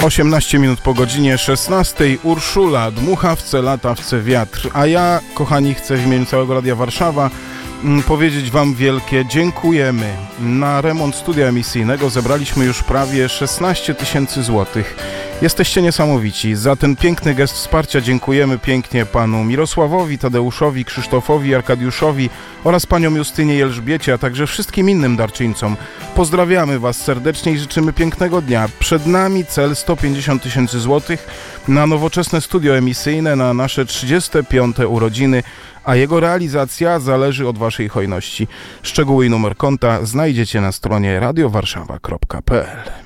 18 minut po godzinie 16. Urszula, dmuchawce, latawce, wiatr. A ja, kochani, chcę w imieniu całego Radia Warszawa powiedzieć wam wielkie dziękujemy. Na remont studia emisyjnego zebraliśmy już prawie 16 000 złotych. Jesteście niesamowici. Za ten piękny gest wsparcia dziękujemy pięknie panu Mirosławowi, Tadeuszowi, Krzysztofowi, Arkadiuszowi oraz paniom Justynie i Elżbiecie, a także wszystkim innym darczyńcom. Pozdrawiamy was serdecznie i życzymy pięknego dnia. Przed nami cel 150 000 złotych na nowoczesne studio emisyjne na nasze 35. urodziny, a jego realizacja zależy od waszej hojności. Szczegóły i numer konta znajdziecie na stronie radiowarszawa.pl.